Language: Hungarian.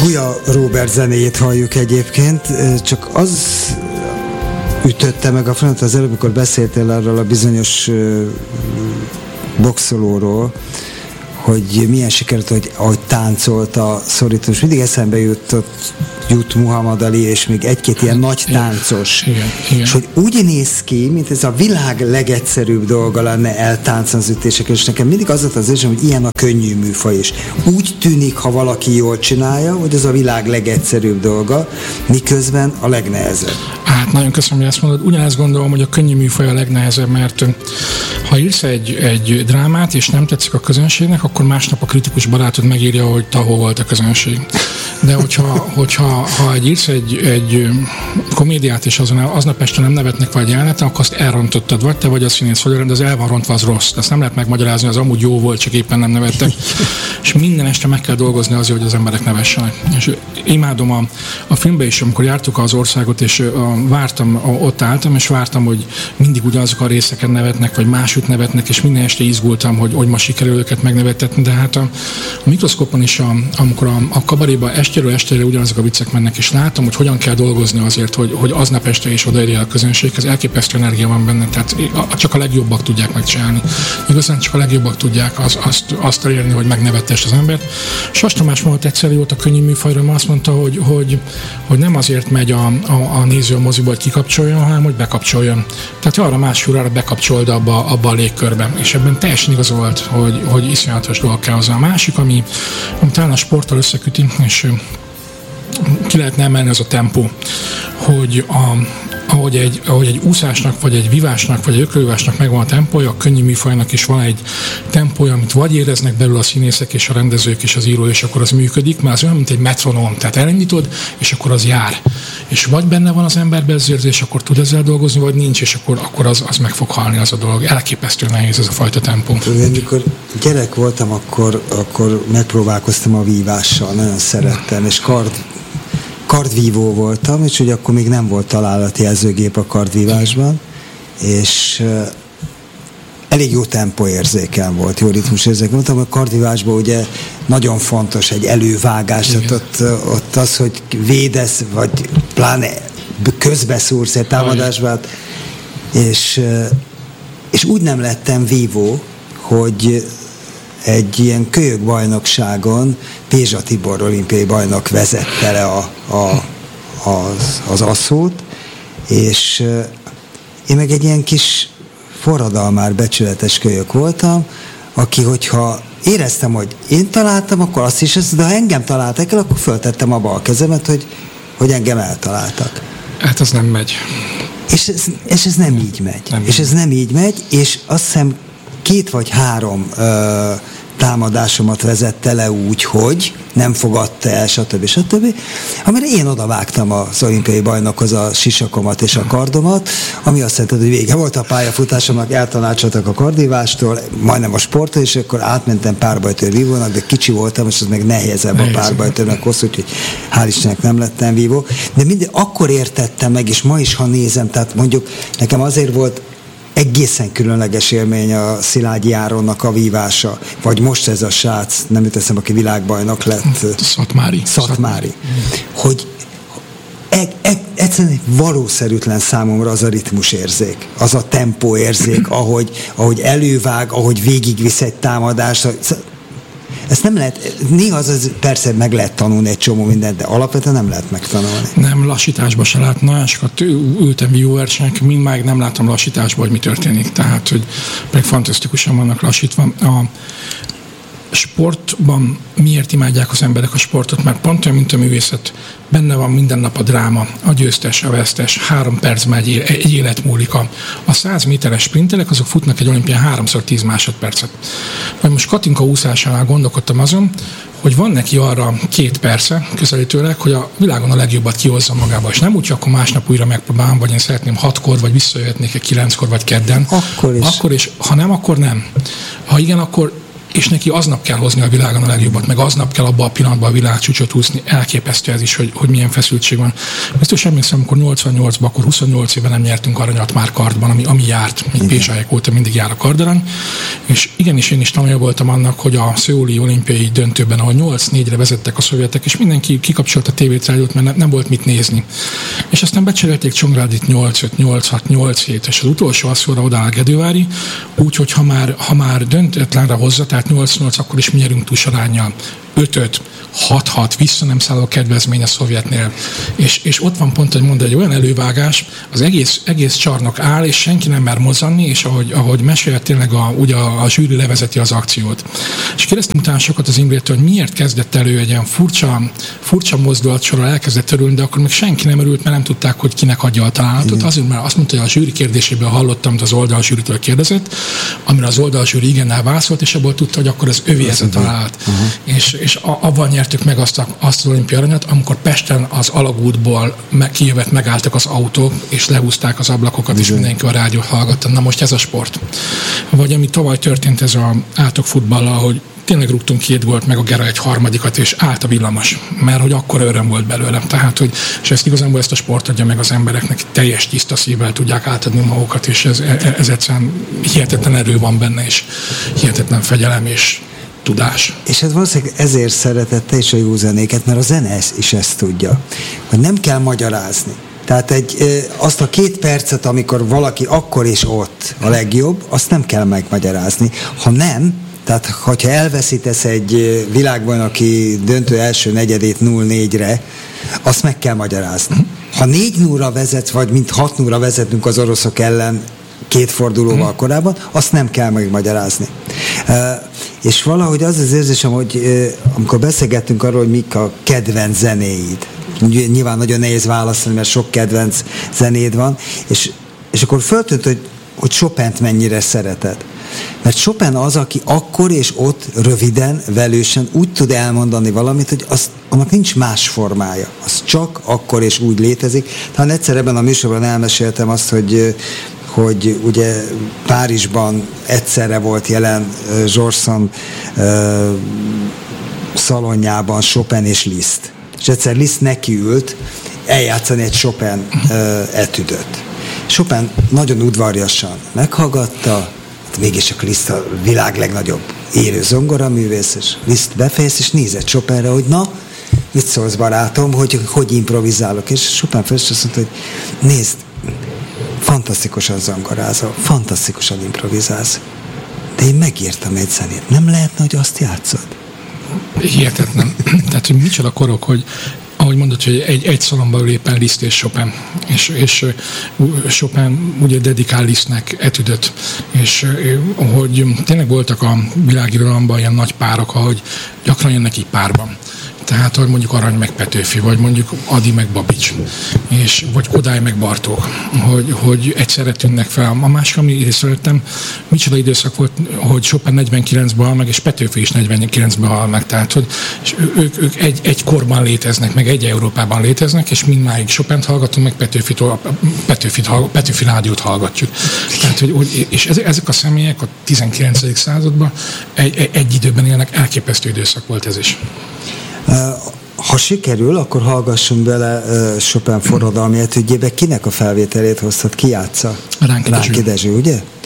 Guya Róbert zenéjét halljuk egyébként, csak az ütötte meg a frontot az előbb, amikor beszéltél arról a bizonyos boxolóról, hogy milyen sikerült, hogy ahogy táncolt a szorítós. Mindig eszembe jut Muhammad Ali, és még egy-két ilyen nagy táncos. Igen. És hogy úgy néz ki, mint ez a világ legegyszerűbb dolga lenne eltáncolni az ütések, és nekem mindig az volt az érzésem, hogy ilyen a könnyű műfaj is. Úgy tűnik, ha valaki jól csinálja, hogy ez a világ legegyszerűbb dolga, miközben a legnehezebb. Hát nagyon köszönöm, hogy ezt mondod. Ugyanezt gondolom, hogy a könnyű műfaj a legnehezebb, mert ha írsz egy drámát, és nem tetszik a közönségnek, akkor másnap a kritikus barátod megírja, hogy tahó volt a közönség. De hogyha írsz egy komédiát, és aznap este nem nevetnek vagy jeleneten, akkor azt elrontottad, vagy te vagy a színész, vagy de az el van rontva, az rossz. Ezt nem lehet megmagyarázni, az amúgy jó volt, csak éppen nem nevettek. És minden este meg kell dolgozni azért, hogy az emberek nevessenek. És imádom a filmbe is, amikor jártuk az országot, és ott álltam, és vártam, hogy mindig ugyanazok a részeken nevetnek, vagy másút nevetnek, és minden este izgultam, hogy ma sikerül őket megnevettetni, de hát a mikroszkópon is, amikor a kabaréba estéről estére ugyanazok a viccek mennek, és látom, hogy hogyan kell dolgozni azért, hogy aznap este is odaérje a közönséghez, elképesztő energia van benne, tehát csak a legjobbak tudják megcsinálni. Igazán csak a legjobbak tudják azt elérni, hogy megnevettess az embert. Sas Tamás mondta egyszer jót a könnyű műfajra, mert azt mondta, hogy nem azért megy a néző a moziba, hogy kikapcsoljon, hanem hogy bekapcsoljon. Tehát arra másfél órára bekapcsold abba a légkörbe. És ebben teljesen igaz volt, hogy iszonyatos dolgok kell hozzá. A másik, ami talán a sporttal összeküti, és ki lehetne emelni, az a tempó, hogy ahogy egy úszásnak, vagy egy vívásnak, vagy egy ökrövívásnak megvan a tempója, a könnyű műfajnak is van egy tempója, amit vagy éreznek belül a színészek és a rendezők és az író, és akkor az működik, mert az olyan, mint egy metronóm, tehát elindítod, és akkor az jár. És vagy benne van az emberben az érzés, akkor tud ezzel dolgozni, vagy nincs, és akkor az meg fog halni az a dolog. Elképesztő nehéz ez a fajta tempó. Amikor gyerek voltam, akkor megpróbálkoztam a vívással, nagyon szerettem, és kardvívó voltam, és ugye akkor még nem volt találati jelzőgép a kardvívásban, és elég jó tempóérzékem volt, jó ritmusérzékem voltam. A kardvívásban ugye nagyon fontos egy elővágás, tehát ott az, hogy védesz, vagy pláne közbeszúrsz egy támadásba, és úgy nem lettem vívó, hogy egy ilyen kölyökbajnokságon Pézsa Tibor olimpiai bajnok vezette le az asszót, és én meg egy ilyen kis forradalmár becsületes kölyök voltam, aki, hogyha éreztem, hogy én találtam, akkor azt is, de ha engem találtak el, akkor föltettem a bal kezemet, hogy engem eltaláltak. Hát az nem megy. És ez nem így megy. Ez nem így megy, és azt hiszem 2 vagy 3 támadásomat vezette le úgy, hogy nem fogadta el, stb. Amire én odavágtam az olimpiai bajnokhoz a sisakomat és a kardomat, ami azt jelenti, hogy vége volt a pályafutásomnak, eltanácsoltak a kardvívástól, majdnem a sporttól, és akkor átmentem párbajtőr vívónak, de kicsi voltam, és az meg nehezebb a párbajtőrnek hosszú, úgyhogy hál' Istennek nem lettem vívó. De akkor értettem meg, és ma is, ha nézem, tehát mondjuk nekem azért volt egészen különleges élmény a Szilágyi Áronnak a vívása, vagy most ez a srác, nem jut eszembe, aki világbajnok lett. Szatmári. Hogy egyszerűen valószerűtlen számomra az a ritmusérzék, az a tempóérzék, ahogy elővág, ahogy végigvisz egy támadást. Ezt nem lehet, néha az persze meg lehet tanulni egy csomó mindent, de alapvetően nem lehet megtanulni. Nem, lassításban se lát. Nagyon sokat ültem vívóversenyek, mindmáig nem látom lassításban, hogy mi történik. Tehát, hogy meg fantasztikusan vannak lassítva. A sportban miért imádják az emberek a sportot? Mert pont olyan, mint a művészet. Benne van minden nap a dráma, a győztes, a vesztes, 3 percben egy élet múlik. A 100 méteres sprinterek, azok futnak egy olimpián 3x10 másodpercet. Vagy most Katinka úszásánál gondolkodtam azon, hogy van neki arra 2 perce közelítőleg, hogy a világon a legjobbat kihozza magába, és nem úgy, hogy akkor másnap újra megpróbálom, vagy én szeretném 6-kor, vagy visszajöhetnék 9-kor, vagy kedden. Akkor is. Ha nem, akkor nem. Ha igen, akkor és neki aznap kell hozni a világon a legjobbat, meg aznap kell abban a pillanatban a világcsúcsot húzni. Elképesztő ez is, hogy milyen feszültség van. Biztos emlékszem, amikor 88-ban, akkor 28 éve nem nyertünk aranyat már kardban, ami járt, még Pézsályek óta mindig jár a kardarany, és igenis én is tanulja voltam annak, hogy a szöuli olimpiai döntőben, ahol 8-4-re vezettek a szovjetek, és mindenki kikapcsolta a tévét, rádiót, mert nem volt mit nézni. És aztán becserélték Csongrádit 8-5, 8-6, 8-7, és az utolsó asszóra odaáll Gedővári, úgyhogy ha már döntetlenre hozza, tehát 8-8, akkor is mi nyerünk túlsaránnyal. 5-5, 6-6, vissza nem száll a kedvezmény a szovjetnél. És ott van pont, hogy mondta, egy olyan elővágás, az egész csarnok áll, és senki nem mer mozzanni, és ahogy mesél, tényleg ugye a zsűri levezeti az akciót. És kérdeztem utána sokat az Imrétől, hogy miért kezdett elő egy ilyen furcsa mozdulatsorral elkezdett örülni, de akkor még senki nem örült, mert nem tudták, hogy kinek adja a találatot. Azért, mert azt mondta, hogy a zsűri kérdéséből hallottam, amit az oldalzsűritől kérdezett, amire az oldalzsűri igennel válaszolt, és abból tudta, hogy akkor az övé ez a találat. És abban nyertük meg azt az olimpiai aranyat, amikor Pesten az alagútból kijövet, megálltak az autók, és lehúzták az ablakokat, és mindenki a rádiót hallgatta. Na most ez a sport. Vagy ami tavaly történt ez a átok futballal, hogy tényleg rúgtunk 2 gólt, meg a Gera egy harmadikat, és állt a villamos, mert hogy akkor öröm volt belőlem. Tehát, hogy és ezt igazából ezt a sport adja meg az embereknek, teljes tiszta szívvel tudják átadni magukat, és ez egyszerűen hihetetlen erő van benne, és hihetetlen fegyelem, és tudás. És ez valószínűleg ezért szeretette is a jó zenéket, mert a zene is ezt tudja, hogy nem kell magyarázni. Tehát azt a 2 percet, amikor valaki akkor és ott a legjobb, azt nem kell megmagyarázni. Ha nem, tehát ha elveszítesz egy világbajnoki döntő első negyedét 0-4-re, azt meg kell magyarázni. Ha 4-0-ra vezetsz, vagy mint 6-0-ra vezetünk az oroszok ellen 2 fordulóval korábban, azt nem kell megmagyarázni. És valahogy az az érzésem, hogy amikor beszélgettünk arról, hogy mik a kedvenc zenéid, nyilván nagyon nehéz válaszolni, mert sok kedvenc zenéd van, és akkor föltűnt, hogy Chopint mennyire szereted. Mert Chopin az, aki akkor és ott röviden, velősen úgy tud elmondani valamit, hogy annak nincs más formája. Az csak akkor és úgy létezik. Talán egyszer ebben a műsorban elmeséltem azt, hogy ugye Párizsban egyszerre volt jelen Georgeson szalonjában Chopin és Liszt. És egyszer Liszt nekiült eljátszani egy Chopin etüdöt. Chopin nagyon udvariasan meghallgatta, mégiscsak Liszt a világ legnagyobb élő zongoraművész, és Liszt befejez, és nézett Chopinra, hogy na, mit szólsz, barátom, hogy improvizálok. És Chopin azt mondta, hogy nézd, fantasztikusan zongorázol, fantasztikusan improvizálsz, de én megírtam egy zenét. Nem lehetne, hogy azt játszod? Hihetetlen. Tehát, hogy micsoda korok, hogy ahogy mondod, hogy egy szalomban ül éppen Liszt és Chopin. És Chopin ugye dedikál Lisztnek etüdöt. És hogy tényleg voltak a világirodalomban ilyen nagy párok, ahogy gyakran jönnek így párban. Tehát, hogy mondjuk Arany meg Petőfi, vagy mondjuk Ady meg Babics, vagy Kodály meg Bartók, hogy egyszerre tűnnek fel. A másik, ami észrevettem, micsoda időszak volt, hogy Chopin 49-ben hal meg, és Petőfi is 49-ben hal meg. Tehát, hogy ők egy korban léteznek, meg egy Európában léteznek, és mindmáig Chopint hallgatunk, meg Petőfi rádiót hallgatjuk. Tehát, és ezek a személyek a 19. században egy időben élnek, elképesztő időszak volt ez is. Ha sikerül, akkor hallgassunk bele Chopin forradalmi etüdjébe. Kinek a felvételét hoztad? Ki játsza? Ránki Dezső, ugye?